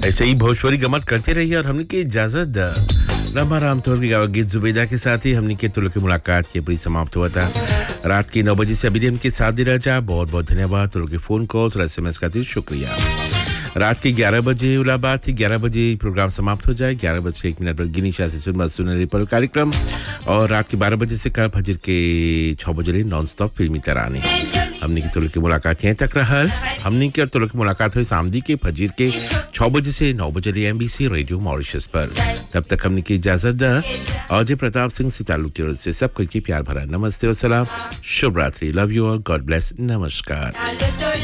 ऐसे ही भोजपुरी गमत करते रहिए और हमने की इजाजत रामा राम तौर की गीत जुबैदा के साथ ही हमने के तुल की मुलाकात के पूरी समाप्त हुआ था रात के 9 बजे से अभी दिन के साथ दे रहा बहुत बहुत धन्यवाद तुल के फोन कॉल्स और SMS का शुक्रिया रात के 11 बजे उलाबाद थी 11 बजे प्रोग्राम समाप्त हो जाए 11 बजे 1 मिनट पर गिनी शाह से सुनहरी पल कार्यक्रम और रात के 12 बजे से कल फजर के 6 बजे नॉन स्टॉप फिल्मी तराने हमने की तुल की मुलाकात यहीं तक रहा हमने की और तुल की मुलाकात हुई सामदी के फजर के 6 बजे से 9 बजे MBC रेडियो मॉरिशस पर तब तक हमने की इजाजत दा अजय प्रताप सिंह सितालू की ओर से सबको की प्यार भरा नमस्ते और सलाम शुभ रात्रि love you all God bless नमस्कार